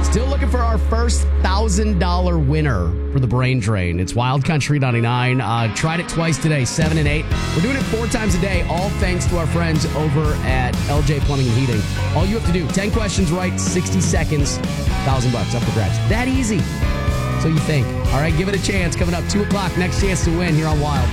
Still looking for our first $1,000 winner for the Brain Drain. It's Wild Country 99. Tried it twice today, 7 and 8. We're doing it 4 times a day, all thanks to our friends over at LJ Plumbing and Heating. All you have to do, 10 questions right, 60 seconds, $1,000 up for grabs. That easy. So you think. All right, give it a chance. Coming up 2 o'clock, next chance to win here on Wild.